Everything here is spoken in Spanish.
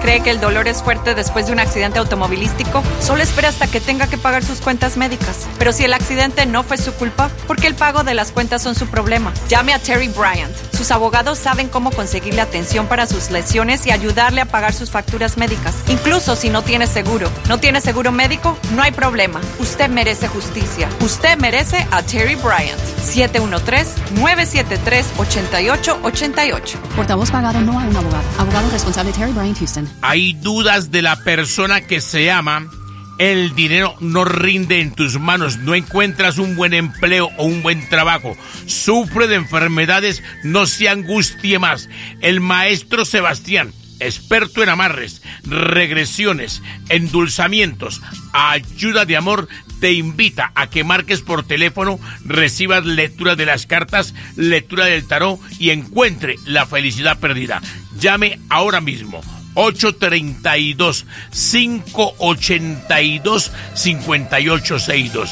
¿Cree que el dolor es fuerte después de un accidente automovilístico? Solo espera hasta que tenga que pagar sus cuentas médicas. Pero si el accidente no fue su culpa, ¿por qué el pago de las cuentas son su problema? Llame a Terry Bryant. Sus abogados saben cómo conseguirle atención para sus lesiones y ayudarle a pagar sus facturas médicas, incluso si no tiene seguro. ¿No tiene seguro médico? No hay problema. Usted merece justicia. Usted merece a Terry Bryant. 713-973-8888. Portavoz pagado no a un abogado. Abogado responsable Terry Bryant Houston. Hay dudas de la persona que se ama. El dinero no rinde en tus manos, no encuentras un buen empleo o un buen trabajo, sufre de enfermedades, no se angustie más. El maestro Sebastián, experto en amarres, regresiones, endulzamientos, ayuda de amor, te invita a que marques por teléfono, recibas lectura de las cartas, lectura del tarot y encuentre la felicidad perdida. Llame ahora mismo. 832-582-5862.